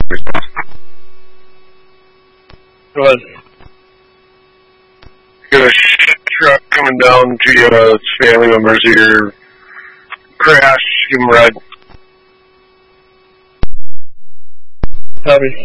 Go ahead. Got a truck coming down to you, it's family members here. Crash, give them a ride. Copy.